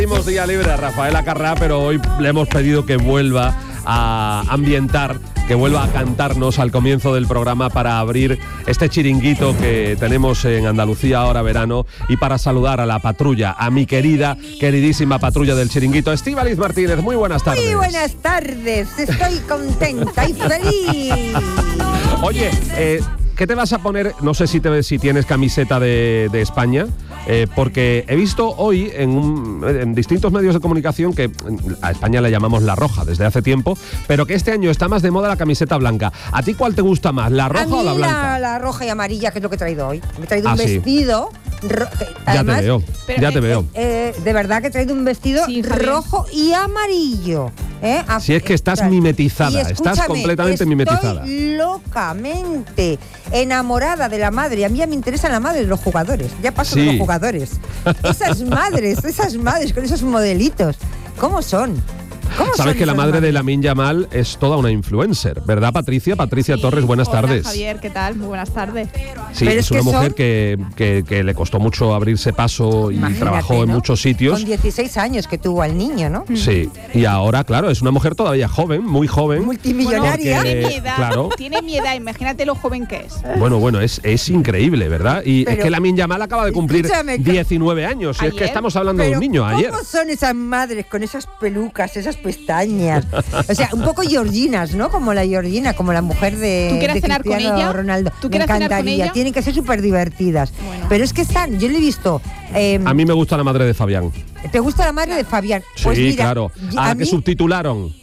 Dimos día libre a Rafael Acarrá, pero hoy le hemos pedido que vuelva a ambientar, que vuelva a cantarnos al comienzo del programa para abrir este chiringuito que tenemos en Andalucía ahora verano y para saludar a la patrulla, a mi queridísima patrulla del chiringuito, Estíbaliz Martínez. Muy buenas tardes. Muy buenas tardes, estoy contenta y feliz. Oye, ¿qué te vas a poner? No sé si tienes camiseta de España, porque he visto hoy en distintos medios de comunicación que a España le llamamos la roja desde hace tiempo, pero que este año está más de moda la camiseta blanca. ¿A ti cuál te gusta más, la roja o la blanca? La roja y amarilla, que es lo que he traído hoy. Me he traído un vestido. Además, ya te veo. De verdad que he traído un vestido rojo y amarillo. Si es que estás mimetizada, estás completamente mimetizada. Estoy locamente enamorada de la madre. A mí ya me interesan la madre de los jugadores. Ya paso de los jugadores. Esas madres con esos modelitos. ¿Cómo son? Sabes que la madre de Lamine Yamal es toda una influencer, ¿verdad, Patricia? Patricia Torres, buenas tardes. Javier, ¿qué tal? Muy buenas tardes. Sí, es una mujer que le costó mucho abrirse paso y trabajó en muchos sitios. Con 16 años que tuvo al niño, ¿no? Sí, y ahora, claro, es una mujer todavía joven, muy joven. Multimillonaria. Tiene mi edad, claro. Tiene mi edad, imagínate lo joven que es. Bueno, es increíble, ¿verdad? Y es que Lamine Yamal acaba de cumplir 19 años, y es que estamos hablando de un niño ayer. ¿Cómo son esas madres con esas pelucas, esas pestañas? O sea, un poco georginas, ¿no? Como la Georgina, como la mujer de ¿Tú quieres cenar con ella? Ronaldo. ¿Tú Me encantaría. Tienen que ser súper divertidas. Bueno. Pero es que están, yo le he visto. A mí me gusta la madre de Fabián. ¿Te gusta la madre de Fabián? Sí, pues mira, claro. A la que subtitularon,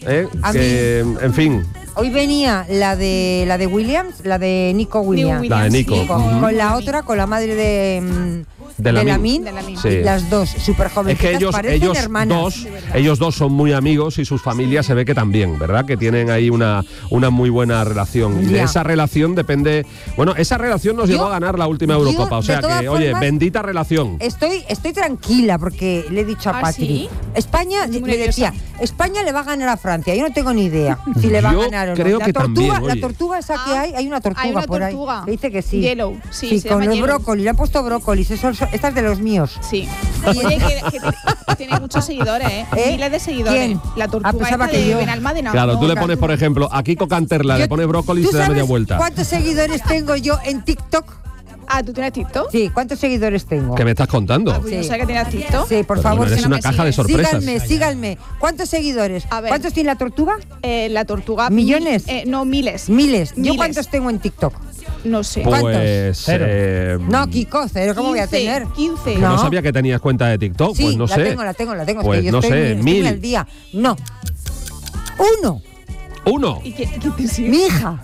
en fin. Hoy venía la de Williams, la de Nico Williams. La de Nico. Con la otra, con la madre de Lamine. Sí. Las dos, súper jóvenes. Es que ellos dos son muy amigos y sus familias se ve que también, ¿verdad? Que tienen ahí una muy buena relación. Y de esa relación depende. Bueno, esa relación nos llevó a ganar la última Eurocopa. O sea que, oye, bendita relación. Estoy tranquila porque le he dicho a Patri. ¿Sí? España, le decía, España le va a ganar a Francia. Yo no tengo ni idea si le va a ganar o no. Creo que también. La tortuga esa que hay una tortuga por ahí. Le dice que sí. Yellow. Sí, con los brócolis. Le han puesto brócolis. Esta es de los míos. Sí. Oye, que tiene muchos seguidores, miles de seguidores. ¿Quién? La tortuga de Benalmádena. Claro, tú le pones, por ejemplo, a Kiko Canterla, le pones brócoli y se da media vuelta. ¿Cuántos seguidores tengo yo en TikTok? Ah, ¿tú tienes TikTok? Sí, ¿cuántos seguidores tengo? ¿Qué me estás contando? Pues no sé que tienes TikTok. Sí, por favor. Es una caja de sorpresas. Síganme. ¿Cuántos seguidores? ¿Cuántos tiene la tortuga? La tortuga. ¿Millones? No, miles. Miles. ¿Yo cuántos tengo en TikTok? No sé. Pues cero. No, Kiko, cero, ¿cómo voy a tener? 15. No sabía que tenías cuenta de TikTok, sí, pues no sé. La tengo. Pues es que yo no sé, 1000. al día. No. Uno. ¿Y quién te sigue? Mi hija.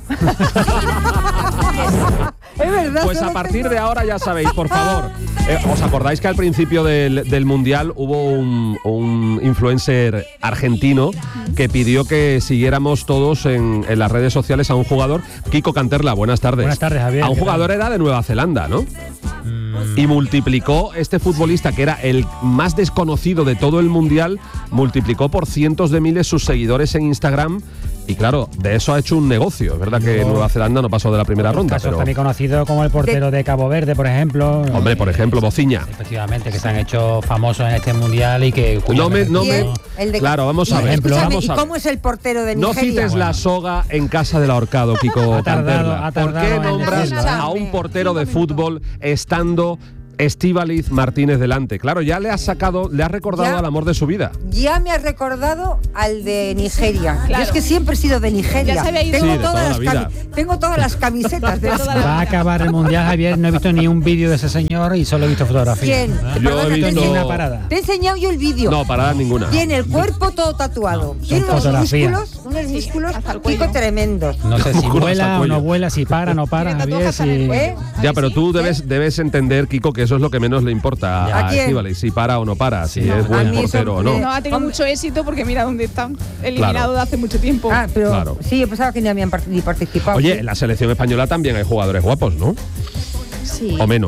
Es verdad. Pues a partir de ahora ya sabéis, por favor. ¿Os acordáis que al principio del Mundial hubo un influencer argentino que pidió que siguiéramos todos en las redes sociales a un jugador? Kiko Canterla, buenas tardes. Buenas tardes, Javier. A un jugador era de Nueva Zelanda, ¿no? Y multiplicó este futbolista, que era el más desconocido de todo el Mundial, multiplicó por cientos de miles sus seguidores en Instagram. Y claro, de eso ha hecho un negocio. Es verdad que Nueva Zelanda no pasó de la primera ronda. Casos también conocidos como el portero de Cabo Verde, por ejemplo. Hombre, por ejemplo, Bociña. Efectivamente, que se han hecho famosos en este mundial y que... Claro, vamos a ver. ¿Y cómo es el portero de Nigeria? No cites la soga en casa del ahorcado, Kiko Canterla. ¿Por qué nombras a un portero de fútbol estando Estíbaliz Martínez delante? Claro, ya le has recordado al amor de su vida. Ya me has recordado al de Nigeria. Claro. Yo es que siempre he sido de Nigeria. Ya se había ido. Tengo todas las camisetas de Va a acabar el Mundial, Javier. No he visto ni un vídeo de ese señor y solo he visto fotografías. ¿Quién? Yo he visto una parada. Te he enseñado yo el vídeo. No, parada ninguna. Tiene el cuerpo todo tatuado. Tiene unos músculos Kiko tremendos. No sé si vuela o no vuela, si para o no para, Javier. Ya, pero tú debes entender, Kiko, que eso es lo que menos le importa a Estíbaliz, si para o no para, si es buen portero o no. No ha tenido mucho éxito porque mira dónde están, eliminado de hace mucho tiempo. Pero sí, yo pensaba que ni habían ni participado. Oye, en la selección española también hay jugadores guapos, ¿no? Sí. O menos.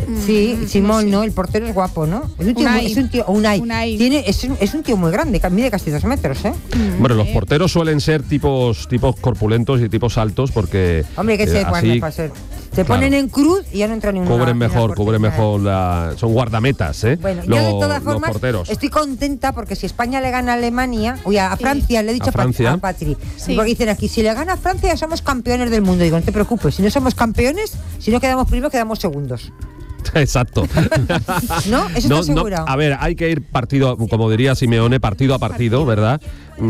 Sí, Simón, ¿no? El portero es guapo, ¿no? Es un tío, Unai. Es un tío muy grande, mide casi 2 metros, ¿eh? Bueno, los porteros suelen ser tipos corpulentos y tipos altos porque... Hombre, que para ser. Se ponen en cruz y ya no entra ninguna. Cubren mejor, son guardametas, ¿eh? Bueno, yo de todas formas estoy contenta porque si España le gana a Alemania, a Francia, le he dicho a Patri, porque dicen aquí, si le gana a Francia ya somos campeones del mundo. Digo, no te preocupes, si no somos campeones, si no quedamos primeros, quedamos segundos. Exacto. ¿No? Eso está asegurado. A ver, hay que ir partido, como diría Simeone, partido a partido, ¿verdad?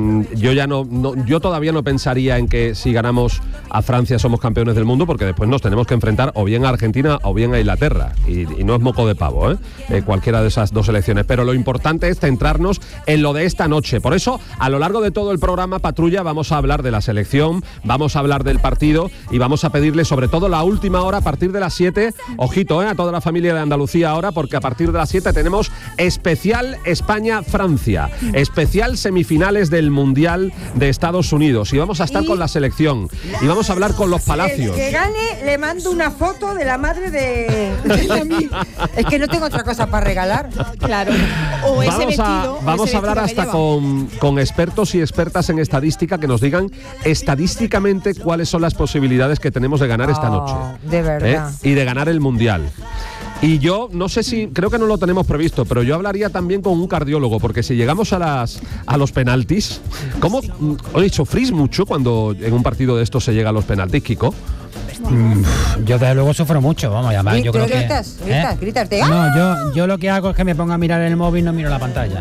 Yo todavía no pensaría en que si ganamos a Francia somos campeones del mundo, porque después nos tenemos que enfrentar o bien a Argentina o bien a Inglaterra, y no es moco de pavo, cualquiera de esas dos selecciones, pero lo importante es centrarnos en lo de esta noche. Por eso, a lo largo de todo el programa Patrulla vamos a hablar de la selección, vamos a hablar del partido y vamos a pedirle sobre todo la última hora a partir de las 7, ojito, a toda la familia de Andalucía ahora, porque a partir de las 7 tenemos especial España-Francia, especial semifinales del Mundial de Estados Unidos, y vamos a estar con la selección y vamos a hablar con los Palacios. El que gane le mando una foto de la madre de mí. Es que no tengo otra cosa para regalar. Claro. O ese vestido. Vamos a hablar hasta con expertos y expertas en estadística que nos digan estadísticamente cuáles son las posibilidades que tenemos de ganar esta noche. De verdad. Y de ganar el Mundial. Y yo no sé si, creo que no lo tenemos previsto, pero yo hablaría también con un cardiólogo, porque si llegamos a los penaltis, ¿cómo? Oye, ¿sufrís mucho cuando en un partido de estos se llega a los penaltis, Kiko? Yo desde luego sufro mucho, vamos, además yo creo gritas, No, yo lo que hago es que me pongo a mirar el móvil, no miro la pantalla.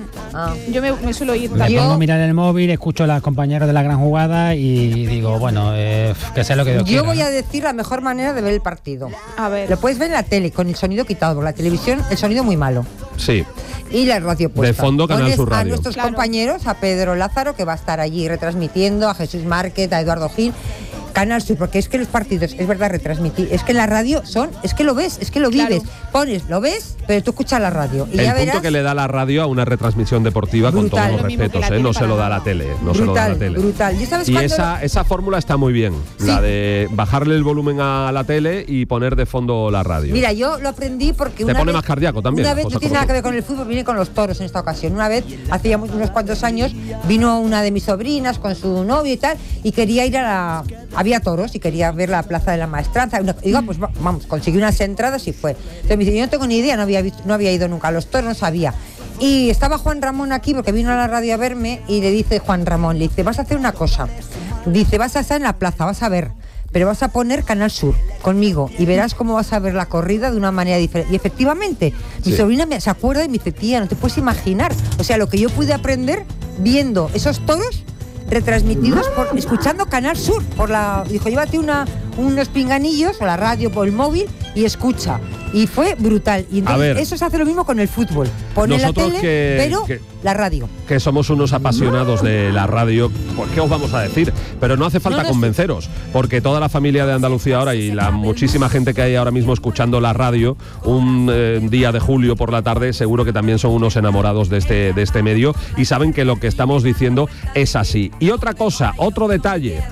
Yo me suelo ir también. Me pongo a mirar el móvil, escucho a los compañeros de la gran jugada y digo, bueno, que sea lo que Dios quiera. Yo voy a decir la mejor manera de ver el partido. A ver. Lo puedes ver en la tele, con el sonido quitado, por la televisión, el sonido muy malo. Sí. Y la radio puesta. De fondo, Canal Sur Radio. A nuestros compañeros, a Pedro Lázaro, que va a estar allí retransmitiendo, a Jesús Márquez, a Eduardo Gil. Canal Sur, porque es que los partidos, es verdad, retransmitir, es que en la radio es que lo ves, es que lo vives, pones, lo ves, pero tú escuchas la radio y ya verás. El punto que le da la radio a una retransmisión deportiva, brutal, con todos los respetos, no se lo da la tele, brutal. Y esa fórmula está muy bien, sí. La de bajarle el volumen a la tele y poner de fondo la radio. Mira, yo lo aprendí porque te pone más cardíaco también. Una vez, no tiene nada que ver con el fútbol, vine con los toros en esta ocasión. Una vez, hace ya unos cuantos años, vino una de mis sobrinas con su novio y tal, y quería ir había toros y quería ver la Plaza de la Maestranza. Digo, pues vamos, conseguí unas entradas y fue. Entonces me dice, yo no tengo ni idea, no había ido nunca a los toros, no sabía. Y estaba Juan Ramón aquí porque vino a la radio a verme y le dice Juan Ramón, le dice, vas a hacer una cosa. Dice, vas a estar en la plaza, vas a ver, pero vas a poner Canal Sur conmigo y verás cómo vas a ver la corrida de una manera diferente. Y efectivamente, mi sobrina se acuerda y me dice, tía, no te puedes imaginar. O sea, lo que yo pude aprender viendo esos toros retransmitidos escuchando Canal Sur dijo, llévate unos pinganillos o la radio por el móvil y escucha. Y fue brutal. Y entonces eso se hace lo mismo con el fútbol. Poner la tele, pero la radio. Que somos unos apasionados de la radio, pues ¿qué os vamos a decir? Pero no hace falta convenceros, porque toda la familia de Andalucía ahora y la muchísima gente que hay ahora mismo escuchando la radio un día de julio por la tarde, seguro que también son unos enamorados de este medio y saben que lo que estamos diciendo es así. Y otra cosa, otro detalle.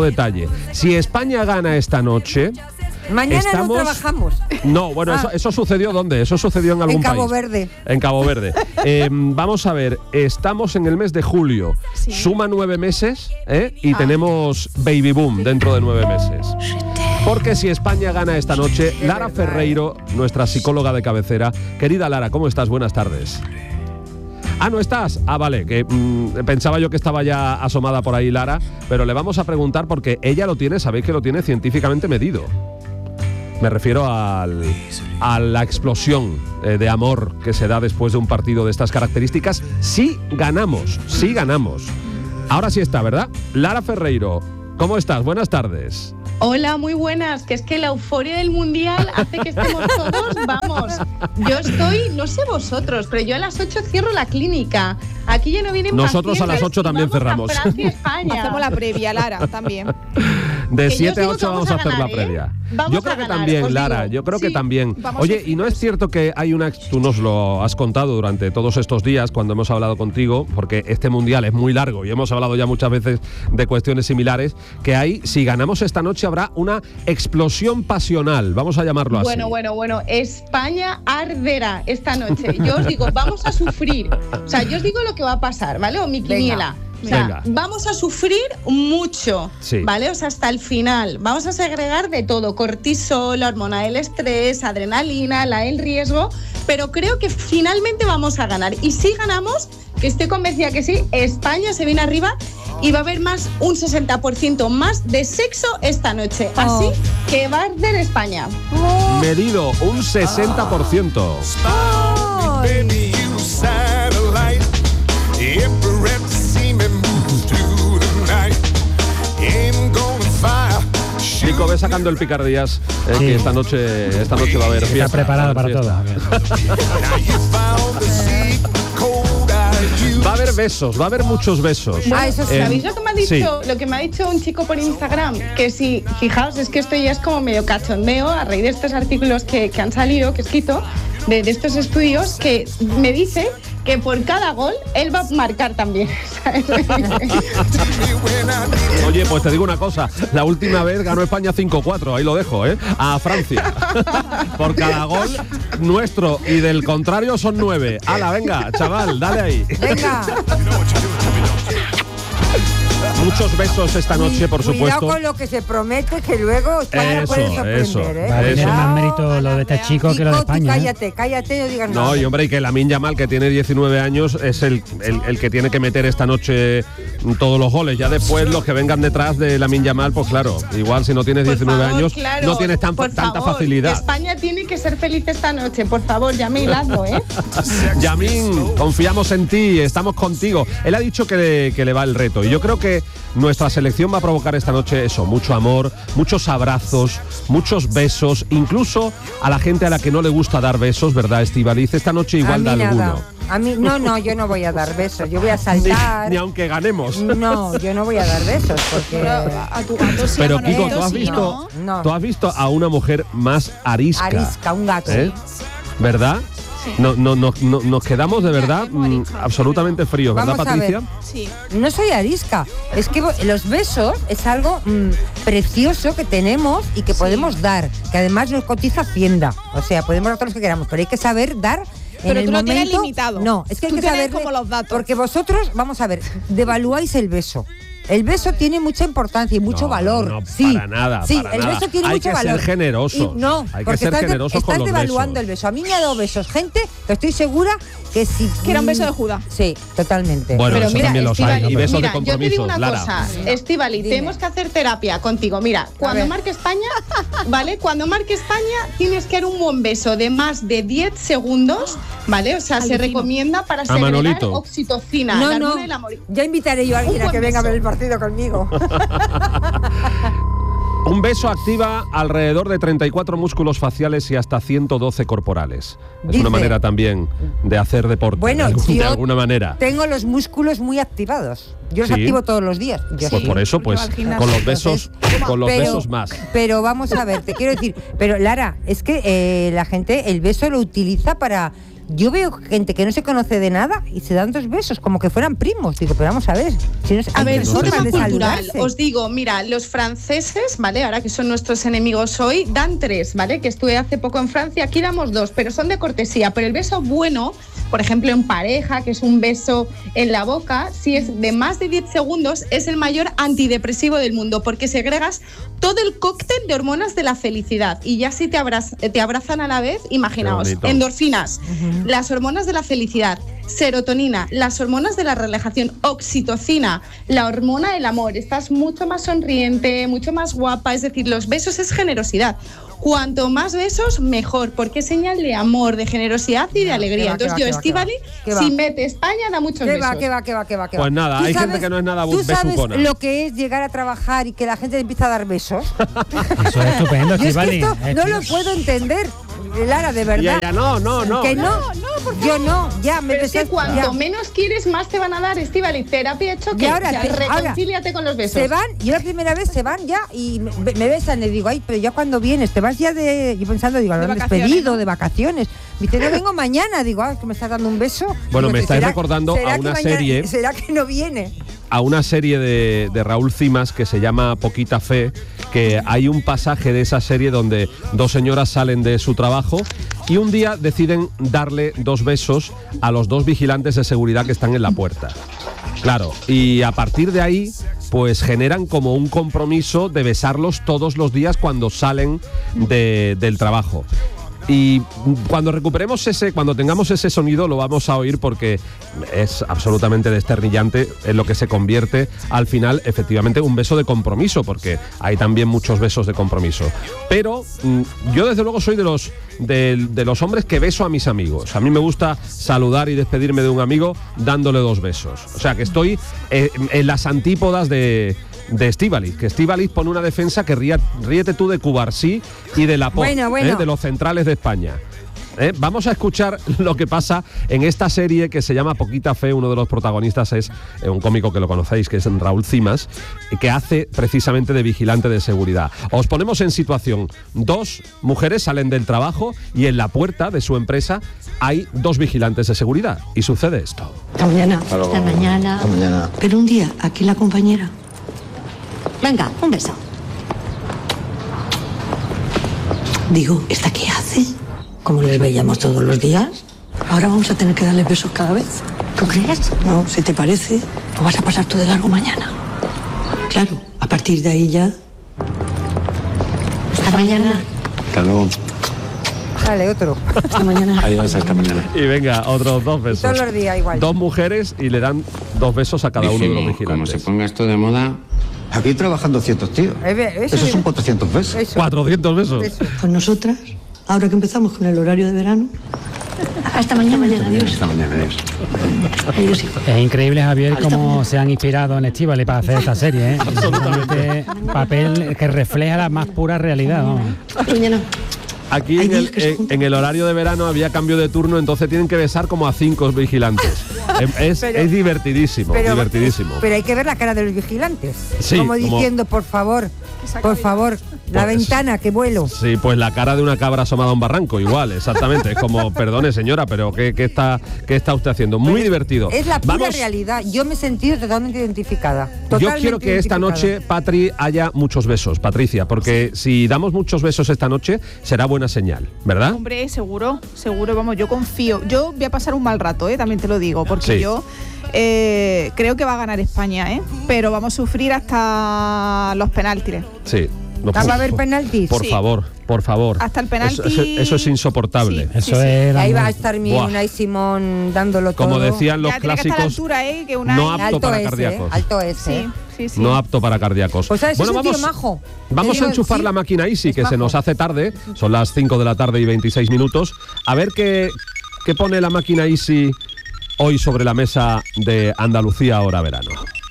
Si España gana esta noche... Mañana no trabajamos. No, bueno, eso sucedió ¿dónde? Eso sucedió en algún país. En Cabo Verde. Vamos a ver, estamos en el mes de julio. Sí. Suma 9 meses y tenemos baby boom dentro de 9 meses. Porque si España gana esta noche, Lara Ferreiro, nuestra psicóloga de cabecera. Querida Lara, ¿cómo estás? Buenas tardes. ¿No estás? Vale, que pensaba yo que estaba ya asomada por ahí Lara, pero le vamos a preguntar porque ella lo tiene, sabéis que lo tiene científicamente medido. Me refiero a la explosión de amor que se da después de un partido de estas características. Sí ganamos. Ahora sí está, ¿verdad? Lara Ferreiro, ¿cómo estás? Buenas tardes. Hola, muy buenas. Que es que la euforia del Mundial hace que estemos todos, vamos. Yo estoy, no sé vosotros, pero yo a las 8 cierro la clínica. Aquí ya no vienen nosotros pacientes, a las 8 también cerramos. Hacemos la previa, Lara, también. De Que 7 a yo os digo 8 que vamos a hacer ganar, la previa. Vamos Yo creo a que ganar, también, os Lara, digo. yo creo que Sí, también. vamos Oye, a ¿y no es cierto que hay tú nos lo has contado durante todos estos días cuando hemos hablado contigo, porque este mundial es muy largo y hemos hablado ya muchas veces de cuestiones similares, que si ganamos esta noche habrá una explosión pasional, vamos a llamarlo así? Bueno, España arderá esta noche. Yo os digo, vamos a sufrir. O sea, yo os digo lo que va a pasar, ¿vale? O mi quiniela. O sea, Venga. vamos a sufrir mucho, Sí. ¿vale? O sea, hasta el final. Vamos a segregar de todo: cortisol, la hormona del estrés, adrenalina, la del riesgo. Pero creo que finalmente vamos a ganar. Y si ganamos, que estoy convencida que sí, España se viene arriba y va a haber un 60% más de sexo esta noche. Así que va a arder España. Medido un 60%. Baby, you satellite. Every seeming moves through the night. Ain't gonna fire. Nico, ve sacando el picardías, Sí. que esta noche va a haber Está fiesta. preparado va a para haber todo. fiesta. Now you found the secret code I use. Va a haber besos, va a haber muchos besos. Eso sí. ¿Sabéis lo que me ha dicho? sí. Lo que me ha dicho un chico por Instagram, que si, fijaos, es que esto ya es como medio cachondeo a raíz de estos artículos que han salido, que he escrito, de estos estudios, que me dice que por cada gol él va a marcar también. Oye, pues te digo una cosa, la última vez ganó España 5-4, ahí lo dejo, a Francia. Por cada gol nuestro y del contrario son 9. ¡Hala, venga, chaval, dale ahí! Venga. Muchos besos esta noche, por Cuidado supuesto. con lo que se promete, que luego España Eso, puede sorprender, eso. Va a tener Eso. más mérito lo de este chico que lo de Nico, tú España. cállate, no digas nada. No, y hombre, y que Lamine Yamal, que tiene 19 años, es el que tiene que meter esta noche todos los goles. Ya después los que vengan detrás de Lamine Yamal, pues claro, igual si no tienes 19 años, claro, no tienes por tanta favor, facilidad. España tiene que ser feliz esta noche, por favor, Yamil, hazlo, ¿eh? Yamin, confiamos en ti, estamos contigo. Él ha dicho que le va el reto y yo creo que nuestra selección va a provocar esta noche eso, mucho amor, muchos abrazos, muchos besos, incluso a la gente a la que no le gusta dar besos, ¿verdad, Estíbaliz? Esta noche igual da A mí nada. alguno. A mí, no, yo no voy a dar besos, yo voy a saltar. Ni aunque ganemos. No, yo no voy a dar besos, porque... A tu sí, Pero a Manolito Kiko, sí, ¿no? No. ¿tú has visto a una mujer más arisca? Arisca, un gato. ¿Verdad? Nos quedamos de verdad absolutamente fríos, ¿verdad, Vamos a ver. Patricia? Sí. No soy arisca, es que los besos es algo precioso que tenemos y que podemos dar, que además nos cotiza Hacienda. O sea, podemos dar todos los que queramos, pero hay que saber dar. Pero en el tú lo tienes momento, limitado. No, es que hay Tú que tienes saber como los datos. porque vosotros, vamos a ver, devaluáis el beso. El beso tiene mucha importancia y mucho valor. No, sí, para nada, sí, para el nada. beso tiene Hay mucho que valor. ser generosos. Y no, Hay que porque ser generosos con estás los devaluando besos. el beso. A mí me ha dado besos gente que estoy segura que si Que era un beso de Judas. Sí, totalmente. Bueno, Pero eso mira, también los hay. Estíbaliz, Y besos de mira, yo te compromiso, digo una Lara. cosa, Estíbaliz, Dime. tenemos que hacer terapia contigo. Mira, cuando ver. marque España, ¿vale? Cuando marque España tienes que dar un buen beso de más de 10 segundos, ¿vale? O sea, se Alucino. recomienda para segregar Manolito. oxitocina, la No, hormona del amor. ya invitaré yo a alguien Un a que buen venga a ver el beso. partido conmigo. Un beso activa alrededor de 34 músculos faciales y hasta 112 corporales. Es Dice- una manera también de hacer deporte, Bueno, de yo alguna manera. tengo los músculos muy activados. Yo los ¿Sí? activo todos los días. Yo Pues sí. por eso, pues Porque va al gimnasio. con los besos, Pero- besos más. Pero vamos a ver, te quiero decir, pero Lara, es que la gente el beso lo utiliza para... Yo veo gente que no se conoce de nada y se dan 2 besos, como que fueran primos. Digo, pero vamos a ver. Si no es, A hay ver, es un formas tema de cultural. saludarse. Os digo, mira, los franceses, ¿vale? Ahora que son nuestros enemigos hoy, dan 3, ¿vale? Que estuve hace poco en Francia, aquí damos 2, pero son de cortesía. Pero el beso bueno, por ejemplo, en pareja, que es un beso en la boca, si es de más de 10 segundos, es el mayor antidepresivo del mundo, porque segregas todo el cóctel de hormonas de la felicidad. Y ya si te abrazan a la vez, imaginaos, Qué bonito. endorfinas, las hormonas de la felicidad, serotonina, las hormonas de la relajación, oxitocina, la hormona del amor. Estás mucho más sonriente, mucho más guapa. Es decir, los besos es generosidad. Cuanto más besos, mejor, porque es señal de amor, de generosidad y de alegría. Entonces yo, Estíbaliz, si mete España, da muchos ¿Qué besos. va, qué va, qué va, qué va, qué va? Pues nada, ¿Tú hay gente que no es nada ¿Tú sabes besucona. lo que es llegar a trabajar y que la gente empieza a dar besos? Eso es estupendo, Yo es que Estíbaliz. esto no lo puedo entender. Lara, de Y verdad. ella, no. Que no, yo no, ya me Pero es que empecé- cuanto ya. menos quieres, más te van a dar, Estíbaliz. Terapia hecho Y que ahora, reconcíliate con los besos. Se van, yo la primera vez se van ya y me besan, le digo, ay, pero ya cuando vienes, te vas ya de... Yo pensando, digo, ¿habrán vacaciones, despedido, ¿no? de vacaciones? Me dice, no vengo mañana, digo, ah, que me estás dando un beso. Bueno, Digo, me estáis ¿será- recordando será a que una mañana- serie- ¿Será que no viene? A una serie de Raúl Cimas que se llama Poquita Fe, que hay un pasaje de esa serie donde dos señoras salen de su trabajo y un día deciden darle 2 besos a los 2 vigilantes de seguridad que están en la puerta. Claro, y a partir de ahí, pues generan como un compromiso de besarlos todos los días cuando salen del trabajo. Y cuando cuando tengamos ese sonido lo vamos a oír porque es absolutamente desternillante en lo que se convierte al final efectivamente un beso de compromiso, porque hay también muchos besos de compromiso. Pero yo desde luego soy de los hombres que beso a mis amigos. A mí me gusta saludar y despedirme de un amigo dándole 2 besos. O sea que estoy en las antípodas de Estíbaliz, que Estíbaliz pone una defensa que ríete tú de Cubarsí y de Laporte, Bueno. de los centrales de España. Vamos a escuchar lo que pasa en esta serie que se llama Poquita Fe. Uno de los protagonistas es un cómico que lo conocéis, que es Raúl Cimas, que hace precisamente de vigilante de seguridad. Os ponemos en situación. 2 mujeres salen del trabajo y en la puerta de su empresa hay 2 vigilantes de seguridad. Y sucede esto. Hasta mañana. Hasta mañana. Hasta mañana. Pero un día, aquí la compañera. Venga, un beso. Digo, ¿esta qué hace? Como les veíamos todos los días, ahora vamos a tener que darle besos cada vez. ¿Tú crees? No, si te parece, o vas a pasar tú de largo mañana. Claro, a partir de ahí ya. Hasta mañana. Hasta luego. Dale, otro. Hasta mañana. Adiós, hasta mañana. Y venga, otros 2 besos. todos los días igual. 2 mujeres y le dan 2 besos a cada uno de los Como vigilantes. se ponga esto de moda, Aquí trabajan 200 tíos. Eso son 400 pesos. Eso. 400 besos. Eso. Pues nosotras, ahora que empezamos con el horario de verano. Hasta mañana, adiós. Hasta mañana, adiós. Adiós, hijo. Es increíble, Javier, cómo se han inspirado en Estíbaliz para hacer esta serie, ¿eh? Absolutamente papel que refleja la más pura realidad, ¿no? Hasta mañana. Aquí en el horario de verano había cambio de turno, entonces tienen que besar como a 5 vigilantes. Es divertidísimo, divertidísimo. Pero hay que ver la cara de los vigilantes. Sí, como diciendo, por favor, la Pues- ventana, que vuelo. Sí, pues la cara de una cabra asomada a un barranco, igual, exactamente. Es como, perdone señora, pero ¿qué está usted haciendo? Muy divertido. Es la pura Vamos. realidad. Yo me he sentido totalmente identificada. Yo Totalmente quiero que esta identificada. noche, Patri, haya muchos besos, Patricia, porque si damos muchos besos esta noche, será buena señal, ¿verdad? Hombre, seguro, vamos, yo confío. Yo voy a pasar un mal rato, también te lo digo, porque Sí. yo creo que va a ganar España, pero vamos a sufrir hasta los penaltis. Sí. No, ¿Va a haber penaltis? Por Sí. favor, por favor. Hasta el penalti. Eso es insoportable. Sí. Eso es. Ahí va a estar mi Buah. Unai Simón dándolo todo. Como decían los Ya tiene que estar a la clásicos, altura, que una no apto Alto para ese, cardíacos. alto ese. Sí. No apto para cardíacos. Pues sabes, es un tío majo. Vamos Te digo, a enchufar sí, la máquina Easy, es que se majo. nos hace tarde. Son las 5 de la tarde y 26 minutos. A ver qué pone la máquina Easy hoy sobre la mesa de Andalucía Ahora Verano.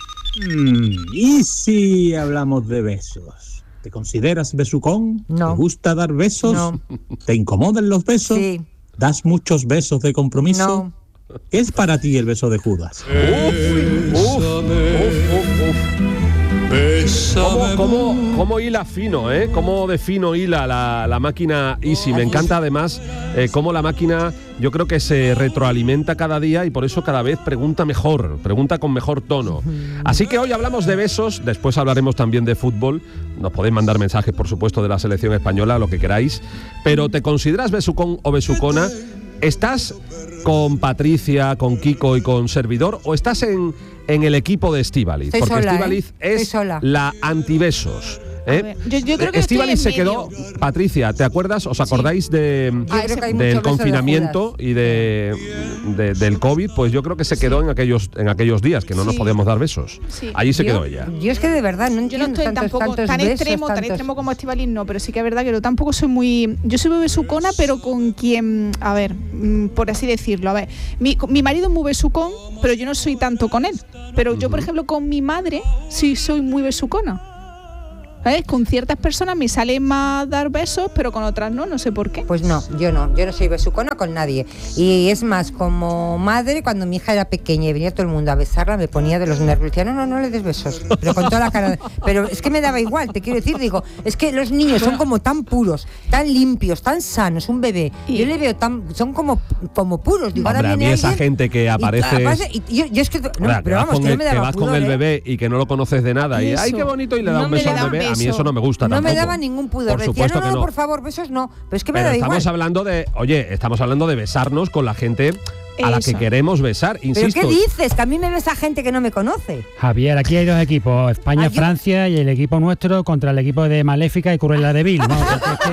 Y si hablamos de besos, ¿te consideras besucón? No. ¿Te gusta dar besos? No. ¿Te incomodan los besos? Sí. ¿Das muchos besos de compromiso? No. ¿Qué es para ti el beso de Judas? ¿Cómo hila fino, eh? Cómo de fino hila la máquina Easy. Me encanta además cómo la máquina, yo creo que se retroalimenta cada día y por eso cada vez pregunta mejor, pregunta con mejor tono. Así que hoy hablamos de besos, después hablaremos también de fútbol. Nos podéis mandar mensajes, por supuesto, de la selección española, lo que queráis. Pero ¿te consideras besucón o besucona? ¿Estás con Patricia, con Kiko y con Servidor o estás en el equipo de Estíbaliz? Estoy Porque sola, Estíbaliz Estoy es sola. la antibesos. ver, yo creo que Estíbaliz se estoy en quedó, medio. Patricia, ¿te acuerdas? ¿Os acordáis de, Yo creo que hay mucho del beso de confinamiento Judas. y del COVID? Pues yo creo que se quedó en aquellos días que no nos Sí. podíamos dar besos. Sí. Allí se Yo- quedó ella. Yo es que de verdad no Yo no entiendo estoy tampoco tantos tan besos, extremo tantos- como Estíbaliz, no, pero sí que es verdad que yo tampoco soy muy... Yo soy muy besucona, pero con quien, a ver, por así decirlo, a ver, mi marido es muy besucón, pero yo no soy tanto con él. Pero yo, por ejemplo, con mi madre sí soy muy besucona. ¿Sabes? Con ciertas personas me sale más dar besos, pero con otras no sé por qué. Pues no soy besucona con nadie. Y es más, como madre, cuando mi hija era pequeña y venía todo el mundo a besarla, me ponía de los nervios. Decía, no le des besos. Pero con toda la cara. Pero es que me daba igual, te quiero decir, digo, es que los niños son como tan puros, tan limpios, tan sanos, un bebé. Yo le veo son como puros. Digo, hombre, a mí esa gente que aparece. Yo es que. Pero vamos, que no me daba vas pudor, con el bebé y que no lo conoces de nada. Y ¡ay, qué bonito! Y le da un beso al bebé. A mí eso no me gusta tampoco. No me daba ningún pudor. Por supuesto que no. Por favor, besos no. Pero es que me da igual. Estamos hablando de besarnos con la gente a la que queremos besar, insisto. ¿Pero qué dices? Que a mí me besa gente que no me conoce. Javier, aquí hay dos equipos, España-Francia y el equipo nuestro contra el equipo de Maléfica y Cruella de Vil, ¿no?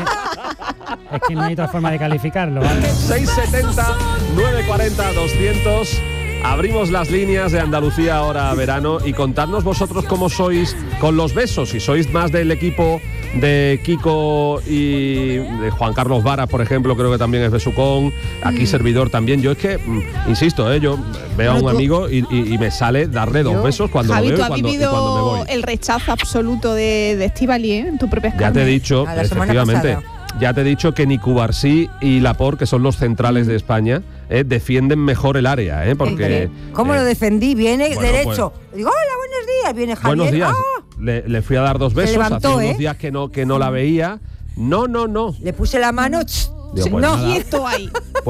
Es que no hay otra forma de calificarlo, ¿vale? 670 940 200. Abrimos las líneas de Andalucía ahora verano y contadnos vosotros cómo sois con los besos. Si sois más del equipo de Kiko y de Juan Carlos Vara, por ejemplo, creo que también es besucón. Aquí servidor también. Yo es que, insisto, yo veo a un amigo y me sale darle dos besos cuando Javi, lo veo y cuando me voy. El rechazo absoluto de Estíbaliz, en tu propia Ya te he dicho, efectivamente. Ya te he dicho que Nicubarsí y Laporte, que son los centrales de España, defienden mejor el área, porque... ¿Cómo lo defendí? Viene derecho. Digo, hola, buenos días. Viene Javier. Buenos días. Le fui a dar dos besos. Levantó, hace unos días que no la veía. No. Le puse la mano. Digo, pues no, nada. Quieto ahí.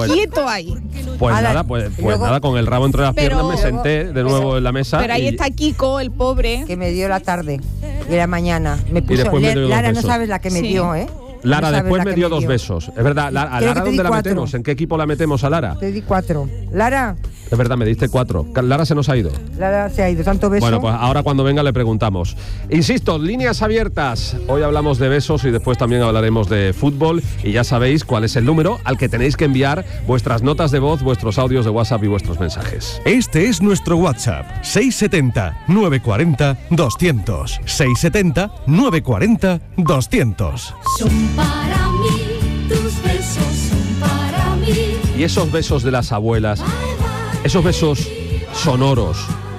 Pues nada, con el rabo entre las piernas me senté de nuevo en la mesa. Pero ahí está Kiko, el pobre. Que me dio la tarde y la mañana. Me puso, Lara, no sabes la que me dio, ¿eh? Lara después me dio dos besos. Es verdad, ¿a Lara dónde la metemos? ¿En qué equipo la metemos a Lara? Te di 4. Lara. Es verdad, me diste 4. Lara se nos ha ido. Lara se ha ido, tanto beso. Bueno, pues ahora cuando venga le preguntamos. Insisto, líneas abiertas. Hoy hablamos de besos y después también hablaremos de fútbol. Y ya sabéis cuál es el número al que tenéis que enviar vuestras notas de voz, vuestros audios de WhatsApp y vuestros mensajes. Este es nuestro WhatsApp. 670 940 200. 670 940 200. Para mí, tus besos son para mí. Y esos besos de las abuelas, esos besos sonoros,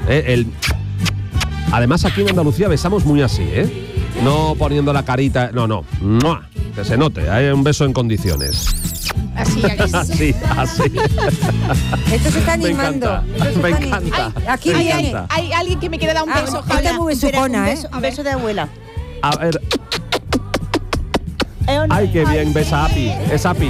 Además aquí en Andalucía besamos muy así, no poniendo la carita, no, que se note, hay un beso en condiciones. Así. Esto se está animando. Me encanta. Aquí hay alguien que me quiere dar un beso. Esta es muy besucona, Un beso de abuela. A ver. Ay, qué bien besa Api. Es Api.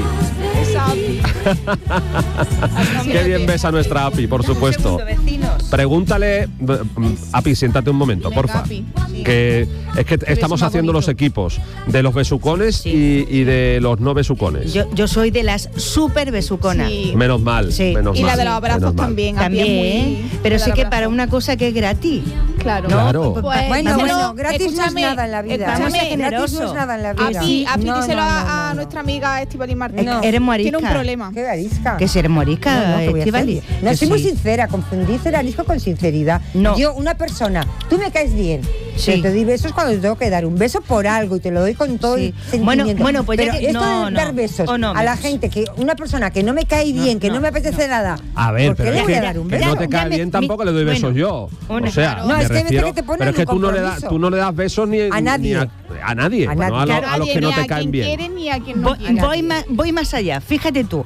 Qué bien besa nuestra Api, por supuesto. Pregúntale, Api, siéntate un momento, porfa. Que es que estamos haciendo los equipos de los besucones y de los no besucones. Yo soy de las super besuconas. Sí. Menos mal. Menos y mal, la de los abrazos también. También, pero sé que para una cosa que es gratis. Claro. Bueno, gratis no es nada en la vida. Vamos a ser Gratis no es nada en la vida. Api, díselo a nuestra amiga Estíbaliz Martínez. No. Eres morisca. Tiene un problema. ¿Qué arisca? Que si eres morisca, Estíbaliz. No, soy muy sincera, confundí ceranisco con sinceridad. No. Yo, una persona, tú me caes bien, pero te doy besos cuando te tengo que dar un beso por algo y te lo doy con todo el sentimiento. Bueno, pues pero ya que, esto de dar besos a la gente, que una persona que no me cae bien, que no me apetece nada, a ver, ¿por qué le voy a dar un beso? Que no te cae bien tampoco le doy besos yo. O sea, no, es que pero es que tú no le das besos ni a nadie. A nadie. Bueno, a los que no te caen bien. Quiere, ni a quien no voy más allá. Fíjate tú.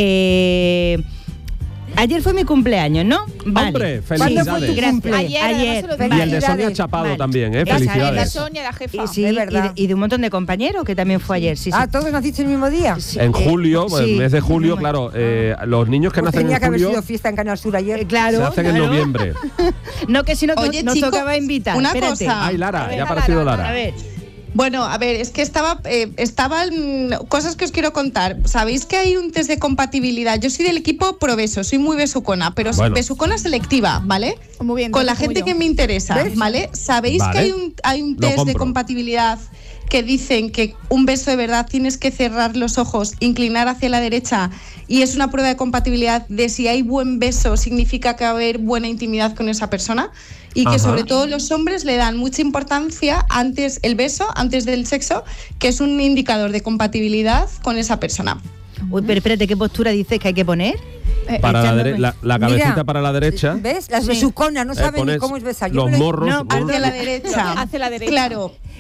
Ayer fue mi cumpleaños, ¿no? Vale. Hombre, felicidades. ¿Cuándo fue tu cumple? Ayer. Y el de Sonia Chapado también, felicidades. El de Sonia, la jefa. Sí, y de un montón de compañeros que también fue ayer. Sí. ¿Todos naciste el mismo día? En julio, el mes de julio, claro, los niños que nacen en julio... Tenía que haber sido fiesta en Canal Sur ayer. Claro. Se hacen en noviembre. No, que si no, Oye, nos chicos, tocaba invitar. Una Espérate. cosa. Ay, Lara, ya ha aparecido Lara. A ver. Bueno, a ver, es que estaban cosas que os quiero contar. Sabéis que hay un test de compatibilidad. Yo soy del equipo pro beso, soy muy besucona, pero besucona selectiva, ¿vale? Muy bien. Con la gente que me interesa, ¿vale? ¿Sabéis que hay un test de compatibilidad que dicen que un beso de verdad tienes que cerrar los ojos, inclinar hacia la derecha, y es una prueba de compatibilidad de si hay buen beso significa que va a haber buena intimidad con esa persona? Y que sobre todo los hombres le dan mucha importancia antes del sexo, que es un indicador de compatibilidad con esa persona. Uy, pero espérate, ¿qué postura dices que hay que poner? Para la cabecita. Mira, para la derecha. ¿Ves? Las besuconas no saben ni cómo es besar. Los morros. No, hacia la derecha. Hacia la derecha. Claro.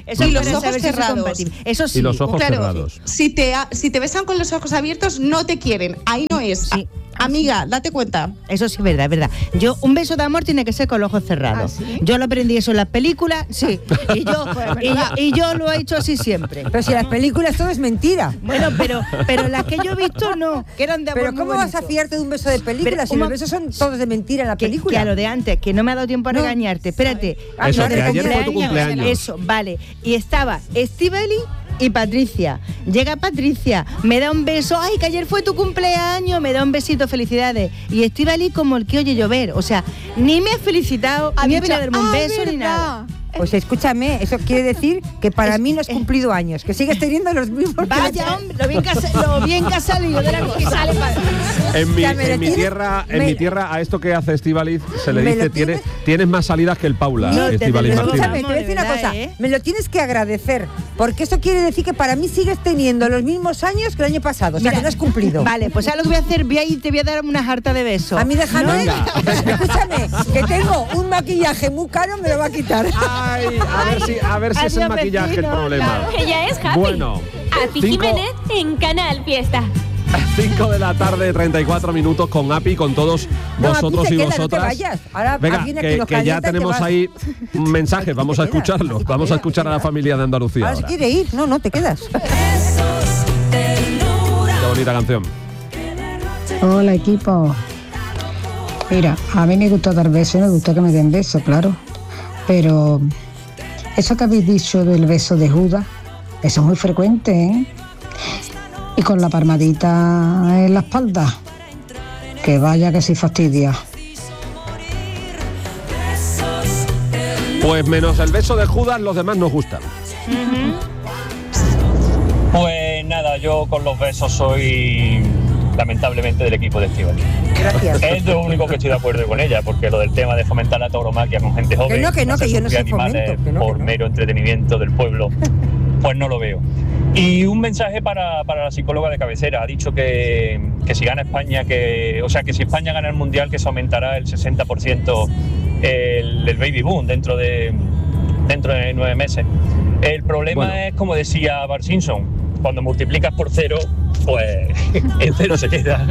Eso y es los para ojos saber si soy cerrados. compatible. Eso sí. Y los ojos Claro, cerrados. si te besan con los ojos abiertos, no te quieren. Ahí no es. Sí. Amiga, date cuenta. Eso sí es verdad, es verdad. Yo, un beso de amor tiene que ser con los ojos cerrados. ¿Ah, sí? Yo lo aprendí eso en las películas, sí. Y yo lo he hecho así siempre. Pero si las películas todo es mentira. Bueno, pero las que yo he visto no, que eran de amor. Pero muy ¿cómo vas a bonito. fiarte de un beso de película Pero, si los besos son todos de mentira en la película? Que a lo de antes, que no me ha dado tiempo a No. regañarte. Espérate. Eso, no, que de ayer fue tu cumpleaños. Eso, vale. Y estaba Estíbaliz y Patricia. Llega Patricia, me da un beso. Ay, que ayer fue tu cumpleaños. Me da un besito, felicidades. Y Estíbaliz como el que oye llover. O sea, ni me ha felicitado, ni me ha venido a darme un beso, ni nada. Pues escúchame, eso quiere decir que para mí no has cumplido años, que sigues teniendo los mismos. Vaya, hombre, lo bien que ha salido de la cosa. En mi, Ya, me lo en mi tienes- tierra, en me- mi tierra, a esto que hace Estíbaliz se le ¿Me dice lo tienes? tienes más salidas que el Paula, No, Estíbaliz desde luego. Martínez. Escúchame, te voy a decir una De verdad, cosa. ¿eh? Me lo tienes que agradecer, porque eso quiere decir que para mí sigues teniendo los mismos años que el año pasado, o sea, Mira, que no has cumplido. Vale, pues ¿sabes lo que voy a hacer? Voy a ir, te voy a dar una jarta de besos. A mí déjame, Venga. escúchame, que tengo un maquillaje muy caro, me lo va a quitar. Ay, a ver si es el Adiós, maquillaje vecino, el problema. Ella es Happy. Bueno, Happy 5 Jiménez en Canal Fiesta. de la tarde, 34 minutos con Api, con todos No, vosotros aquí se y queda, no te vosotras. vayas. Ahora Venga, viene que que nos ya calienta y te tenemos vas. ahí mensajes, vamos a Te quedas, escucharlos. te Vamos a quedas, escuchar te a la quedas. familia de Andalucía Ahora se ahora. quiere ir, no, te quedas. Qué bonita canción. Hola equipo. Mira, a mí me gusta dar besos, me gusta que me den besos, claro. Pero eso que habéis dicho del beso de Judas, eso es muy frecuente, ¿eh? Y con la palmadita en la espalda, que vaya que sí fastidia. Pues menos el beso de Judas, los demás nos gustan. Pues nada, yo con los besos soy lamentablemente del equipo de Estíbaliz. Gracias. Es lo único que estoy de acuerdo con ella, porque lo del tema de fomentar la tauromaquia con gente joven, que no, hacer que yo no sufrir soy animales fomento, que no, por que no. mero entretenimiento del pueblo, pues no lo veo. Y un mensaje para la psicóloga de cabecera. Ha dicho que si gana España, que si España gana el Mundial, que se aumentará el 60% el baby boom dentro de 9 meses. El problema Bueno. es, como decía Bart Simpson, cuando multiplicas por 0, pues el 0 se queda.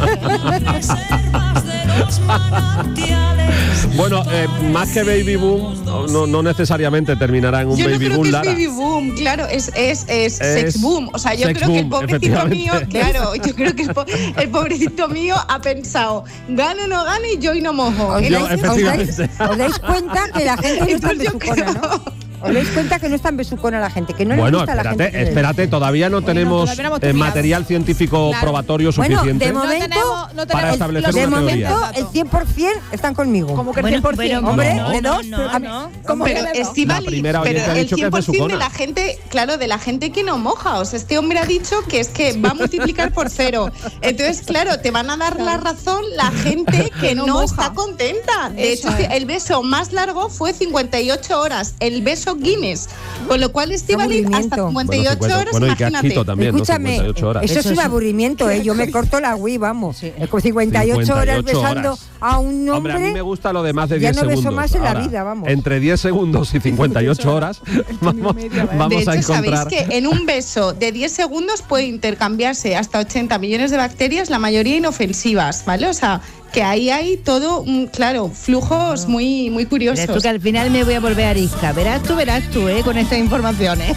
Bueno, más que baby boom, no necesariamente terminará en un Yo no baby creo boom, que es Lara. baby boom, claro, es sex boom. O sea, yo sex creo que el boom, pobrecito mío, efectivamente. claro, yo creo que el pobrecito mío ha pensado, gane o no gane, yo y no mojo. ¿Os Yo, dais- efectivamente. os dais cuenta que la gente no es tan Entonces yo besucona, ¿no? ¿Os dais cuenta que no es tan besucona la gente? Que no le Bueno, gusta a la gente. espérate, todavía no tenemos todavía no hemos terminado. material científico Claro. probatorio Bueno, suficiente. de momento, para establecer de una momento teoría. el 100% están conmigo. Como que el Bueno, 100%. pero Hombre, no, de dos, no, pero a mí- no. ¿Cómo Pero que de dos? Estíbaliz, La primera pero oyente ha el dicho que es 100% de besucona. la gente, claro, de la gente que no moja. O sea, este hombre ha dicho que es que va a multiplicar por 0. Entonces, claro, te van a dar la razón la gente que No no moja. está contenta. De Eso hecho, es. el beso más largo fue 58 horas, el beso Guinness. Con lo cual, Estíbaliz, hasta aburrimiento. 58 horas, bueno, y que imagínate. asquito también, ¿no? Escúchame, 58 horas. eso es un aburrimiento, ¿eh? Yo me corto la Wii, vamos. Con 58 horas 58 besando horas. a un Hombre, a mí me hombre. gusta lo de más de Ya 10 no beso segundos. más en la Ahora, vida, vamos. Entre 10 segundos y 58 horas, vamos De a hecho, sabéis encontrar... que en un beso de 10 segundos puede intercambiarse hasta 80 millones de bacterias, la mayoría inofensivas, ¿vale? O sea, que ahí hay todo, claro, flujos muy, muy curiosos. Verás tú que al final me voy a volver arisca. Verás tú, con estas informaciones.